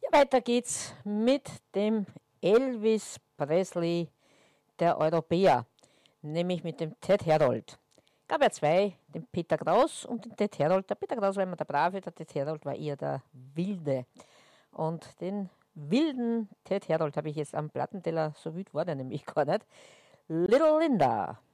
Weiter geht's mit dem Elvis Presley der Europäer, nämlich mit dem Ted Herold. Gab ja zwei, den Peter Kraus und den Ted Herold. Der Peter Kraus war immer der Brave, der Ted Herold war eher der Wilde. Und den wilden Ted Herold habe ich jetzt am Plattenteller, so wild war der nämlich gar nicht. Little Linda.